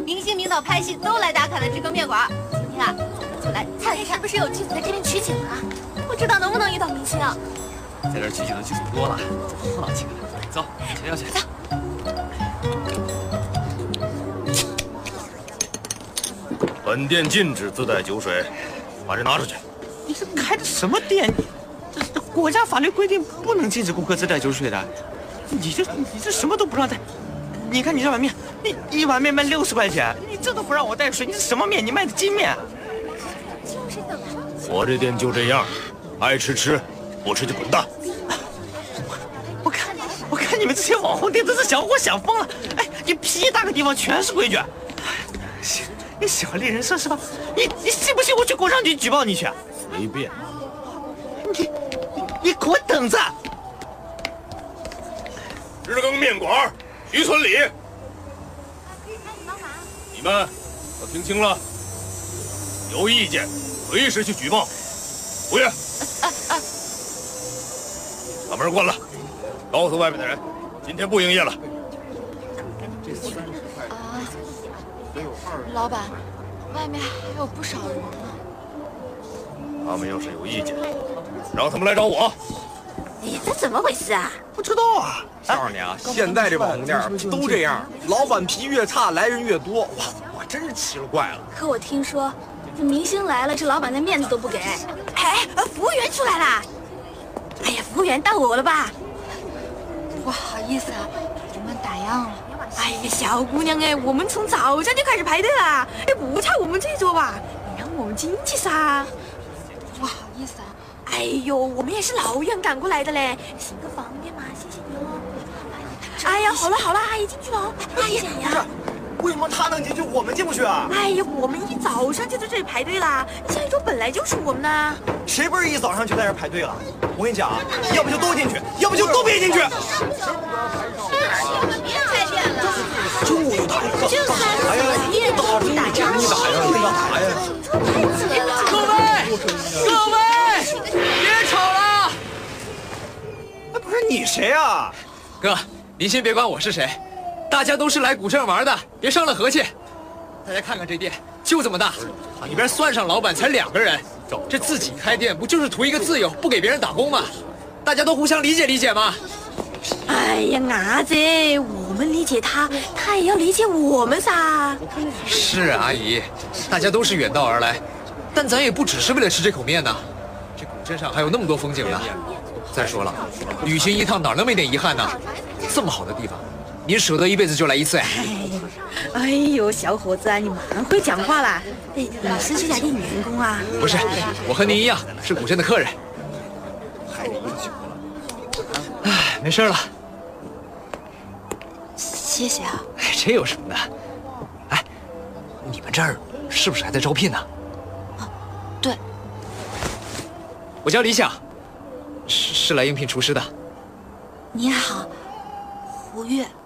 明星名导拍戏都来打卡的知更面馆。今天啊，咱们就来看一看，不是有剧组在这边取景吗？不知道能不能遇到明星啊？ 在这儿取景的剧组多了，不老几个。走，前要去。 走。 本店禁止自带酒水，把人拿出去。 你这开的什么店？这国家法律规定不能禁止顾客自带酒水的。你这什么都不让带。你看你这碗面，你一碗面卖60块钱，你这都不让我带水，你是什么面？你卖的金面？ 我这店就这样，爱吃吃，不吃就滚蛋。 我看你们这些网红店都是想活想疯了。哎，你屁大个地方全是规矩。你喜欢猎人设是吧？你信不信我去工商局举报你去？ 随便。 你给我等着！ 日更面馆，徐村里，你们都听清了，有意见随时去举报。服务员，把门关了，告诉外面的人，今天不营业了。 老板，外面还有不少人呢。 他们要是有意见，让他们来找我。 你这怎么回事啊？ 不知道啊。 告诉你啊，现在这网红店都这样，老板脾气越差，来人越多。我真是奇了怪了。 可我听说，这明星来了，这老板连面子都不给。哎，服务员出来啦！哎呀，服务员到我了吧？不好意思啊，我们打烊了。哎呀，小姑娘哎，我们从早上就开始排队了，哎，不差我们这桌吧？你让我们进去噻。不好意思啊。哎呦，我们也是老远赶过来的嘞，行个方便嘛，谢谢你哦。哎呀，好了好了，阿姨进去了。阿姨， 不是，为什么他能进去，我们进不去啊？ 哎呀，我们一早上就在这里排队啦，下一桌本来就是我们的。 谁不是一早上就在这排队了？我跟你讲啊，要不就都进去，要不就都别进去。 别开店了， 就打一个， 就是哎呀， 你打你打呀！ 各位，别吵了！ 哎，不是你谁啊？ 哥，您先别管我是谁，大家都是来古镇玩的，别伤了和气。大家看看这店，就这么大，里边算上老板才2个人，这自己开店不就是图一个自由，不给别人打工吗？大家都互相理解理解嘛。 哎呀，伢子，我们理解他，他也要理解我们噻。 是啊，阿姨，大家都是远道而来，但咱也不只是为了吃这口面呢。这古镇上还有那么多风景呢。再说了，旅行一趟哪能没点遗憾呢？这么好的地方，您舍得一辈子就来一次呀？ 哎呦，小伙子啊，你蛮会讲话啦。哎，你是这家店员工啊？ 不是，我和您一样是古镇的客人。哎，没事了。 谢谢啊。 哎，这有什么的？哎，你们这儿是不是还在招聘呢？ 啊，对。 我叫李想，是来应聘厨师的。 你好，胡月。